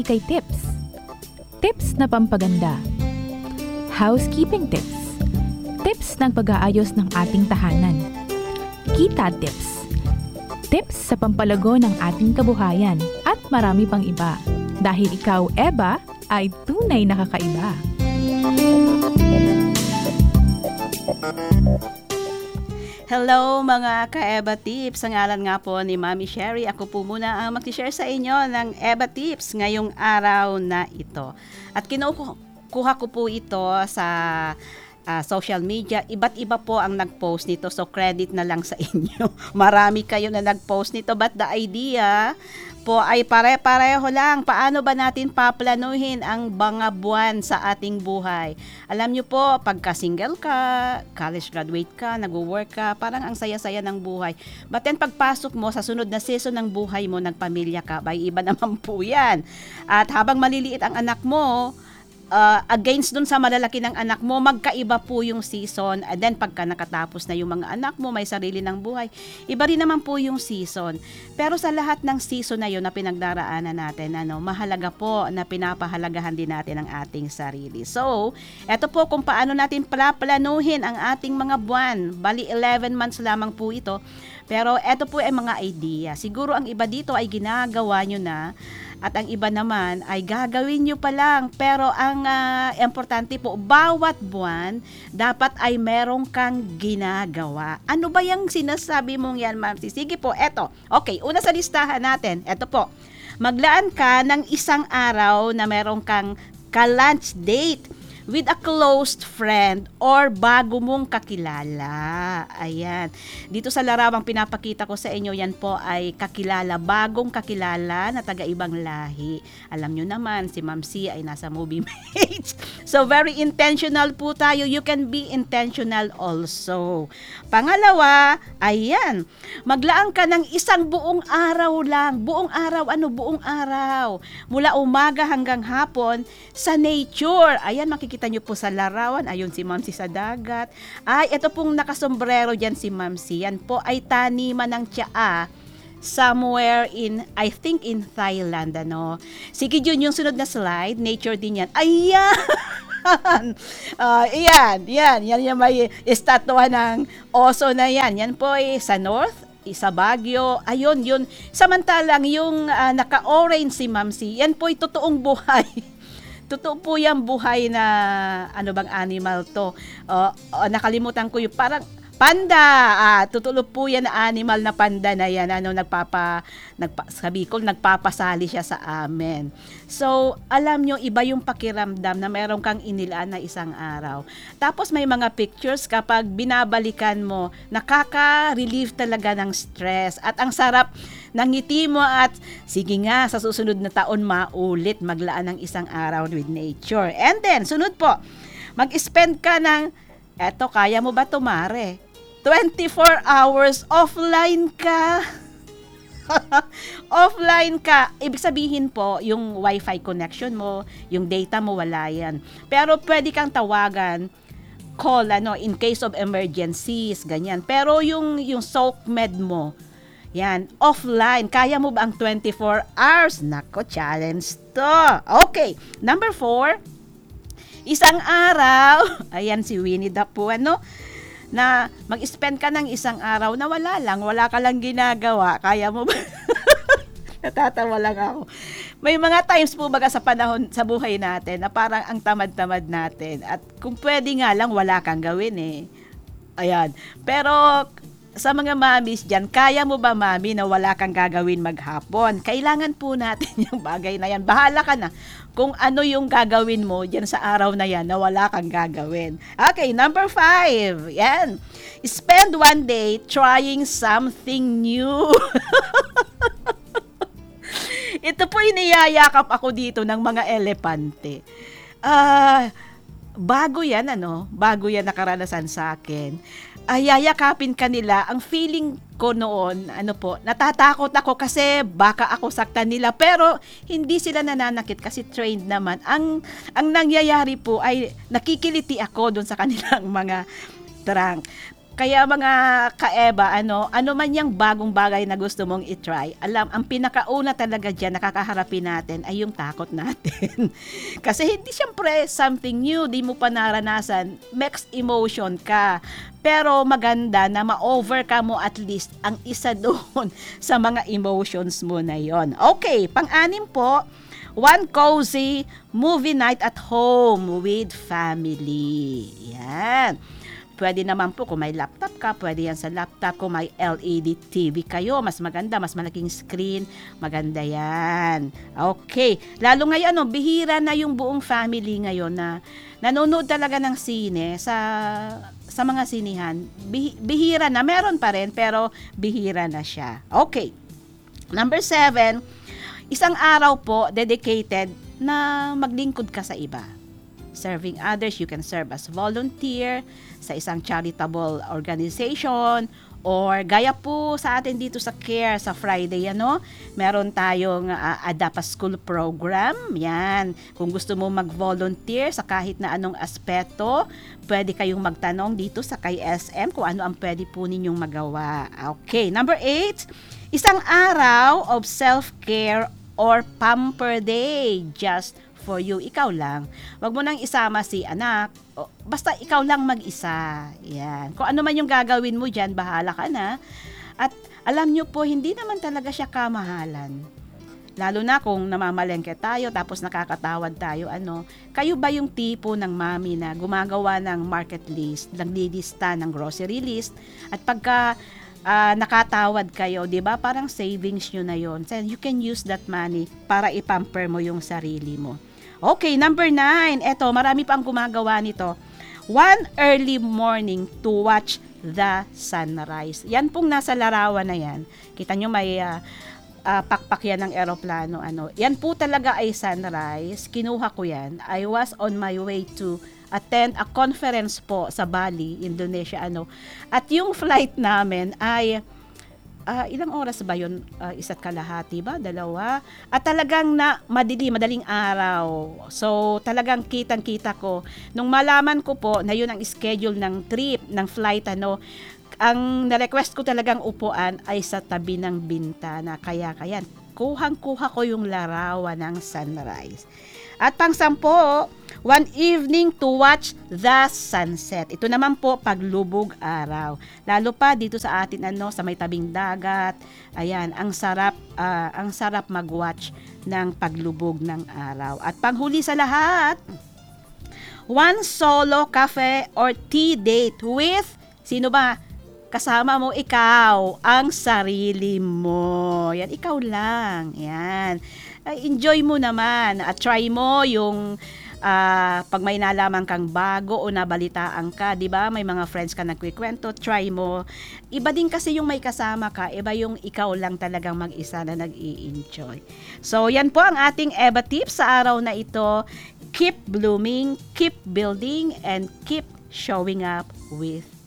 Kikay Tips. Tips na pampaganda. Housekeeping tips. Tips ng pag-aayos ng ating tahanan. Kita tips. Tips sa pampalago ng ating kabuhayan at marami pang iba. Dahil ikaw, Eba, ay tunay na kakaiba. Hello mga ka-Eba Tips. Ang ngalan nga po ni Mami Sherry. Ako po muna ang mag-share sa inyo ng Eba Tips ngayong araw na ito. At kinukuha ko po ito sa social media. Iba't iba po ang nag-post nito. So credit na lang sa inyo. Marami kayo na nag-post nito. But the idea po ay pare-pareho lang. Paano ba natin paplanuhin ang mga buwan sa ating buhay? Alam nyo po, pagka single ka, college graduate ka, nag-work ka, parang ang saya-saya ng buhay. But then pagpasok mo sa sunod na season ng buhay mo, nagpamilya ka, bay iba naman po yan. At habang maliliit ang anak mo, against dun sa malalaki ng anak mo, magkaiba po yung season. And then pagka nakatapos na yung mga anak mo, may sarili ng buhay, iba rin naman po yung season. Pero sa lahat ng season na yun na pinagdaraanan natin, mahalaga po na pinapahalagahan din natin ang ating sarili. So, eto po kung paano natin planuhin ang ating mga buwan. Bali 11 months lamang po ito. Pero eto po ay mga idea. Siguro ang iba dito ay ginagawa nyo na, at ang iba naman ay gagawin nyo pa lang. Pero ang importante po, bawat buwan, dapat ay merong kang ginagawa. Ano ba yung sinasabi mong yan, Ma'am? Sige po, eto. Okay, una sa listahan natin, eto po. Maglaan ka ng isang araw na merong kang ka-lunch date with a close friend or bago mong kakilala. Ayan. Dito sa larawang pinapakita ko sa inyo, yan po ay kakilala, bagong kakilala na taga-ibang lahi. Alam nyo naman, si Ma'am C ay nasa Movie Mates. So, very intentional po tayo. You can be intentional also. Pangalawa, ayan, maglaan ka ng isang buong araw lang. Buong araw, buong araw. Mula umaga hanggang hapon sa nature. Ayan, makikita nyo po sa larawan. Ayun si Ma'am C sa dagat. Ay, ito pong nakasombrero dyan si Ma'am C. Yan po ay taniman ng tsaa somewhere in, I think in Thailand, Sige yun, yung sunod na slide, nature din yan. Ayan! Yan yung may estatwa ng oso na yan. Yan po ay sa north, sa Baguio. Ayun, yun. Samantalang yung naka-orange si Ma'am C, yan po ay totoong buhay. Totoo po yung buhay na, ano bang animal to? Nakalimutan ko yung parang panda. Tutulog po yan na animal na panda na yan. Sabi ko, nagpapasali siya sa amin. So, alam nyo, iba yung pakiramdam na meron kang inilaan na isang araw. Tapos may mga pictures kapag binabalikan mo, nakaka-relieve talaga ng stress. At ang sarap ng ngiti mo at sige nga, sa susunod na taon maulit maglaan ng isang araw with nature. And then, sunod po, mag-spend ka ng, eto, kaya mo ba tumare? 24 hours offline ka. Offline ka. Ibig sabihin po, yung wifi connection mo, yung data mo, wala yan. Pero pwede kang tawagan, call, in case of emergencies, ganyan. Pero yung SOCMED mo, yan, offline. Kaya mo ba ang 24 hours? Nako, challenge to. Okay, number 4, isang araw, ayan si Winnie the Pooh, na mag-spend ka ng isang araw na wala ka lang ginagawa. Kaya mo ba? Natatawa lang ako. May mga times po baga sa panahon, sa buhay natin, na parang ang tamad-tamad natin. At kung pwede nga lang, wala kang gawin Ayan. Pero sa mga mamis dyan, kaya mo ba, mami, na wala kang gagawin maghapon? Kailangan po natin yung bagay na yan. Bahala ka na kung ano yung gagawin mo dyan sa araw na yan na wala kang gagawin. Okay, number 5. Yan. Spend one day trying something new. Ito po iniyayakap ako dito ng mga elepante. Bago yan, bago yan nakaranasan sa akin. Yayakapin ka nila. Ang feeling ko noon, natatakot ako kasi baka ako saktan nila. Pero hindi sila nananakit kasi trained naman. Ang nangyayari po ay nakikiliti ako doon sa kanilang mga trunk. Kaya mga ka-Eba, ano man yung bagong bagay na gusto mong i-try, ang pinakauna talaga dyan, nakakaharapin natin ay yung takot natin. Kasi hindi siyempre something new, di mo pa naranasan, mixed emotion ka. Pero maganda na ma-overcome mo at least ang isa doon sa mga emotions mo na yon. Okay, pang-anim po, one cozy movie night at home with family. Yan. Pwede naman po kung may laptop ka, pwede yan sa laptop. Kung may LED TV kayo, mas maganda, mas malaking screen, maganda yan. Okay. Lalo ngayon, bihira na yung buong family ngayon na nanonood talaga ng sine sa mga sinihan. Bihira na, meron pa rin, pero bihira na siya. Okay. Number 7, isang araw po dedicated na maglingkod ka sa iba. Serving others, you can serve as volunteer sa isang charitable organization or gaya po sa atin dito sa CARE sa Friday, meron tayong Adapt a School program. Yan. Kung gusto mo mag-volunteer sa kahit na anong aspeto, pwede kayong magtanong dito sa kay SM kung ano ang pwede po ninyong magawa. Okay. Number 8, isang araw of self-care or pamper day just for you, ikaw lang. Wag mo nang isama si anak. Basta ikaw lang mag-isa. Yan. Kung ano man yung gagawin mo dyan, bahala ka na. At alam nyo po, hindi naman talaga siya kamahalan. Lalo na kung namamalengke tayo, tapos nakakatawad tayo, kayo ba yung tipo ng mami na gumagawa ng market list, naglilista ng grocery list, at pagka nakatawad kayo, 'di ba? Parang savings nyo na 'yon. So you can use that money para ipamper mo yung sarili mo. Okay, number 9. Eto, marami pang gumagawa nito. One early morning to watch the sunrise. Yan pong nasa larawan na yan. Kita nyo may pakpak yan ng eroplano. Yan po talaga ay sunrise. Kinuha ko yan. I was on my way to attend a conference po sa Bali, Indonesia. At yung flight namin ay ilang oras ba yun? 1.5 ba? 2? At talagang madaling araw. So, talagang kitang-kita ko. Nung malaman ko po na yun ang schedule ng trip, ng flight, ang na-request ko talagang upuan ay sa tabi ng bintana. Kaya, kuhang-kuha ko yung larawan ng sunrise. At pang-10, one evening to watch the sunset. Ito naman po paglubog araw. Lalo pa dito sa atin sa may tabing dagat. Ayan, ang sarap mag-watch ng paglubog ng araw. At panghuli sa lahat, one solo cafe or tea date with sino ba? Kasama mo ikaw, ang sarili mo. Yan, ikaw lang. Yan. Enjoy mo naman at try mo yung pag may nalaman kang bago o nabalitaan ka, 'di ba? May mga friends ka nagkukwento, try mo. Iba din kasi yung may kasama ka, iba yung ikaw lang talagang mag-isa na nag-i-enjoy. So, yan po ang ating Eba Tips sa araw na ito. Keep blooming, keep building, and keep showing up with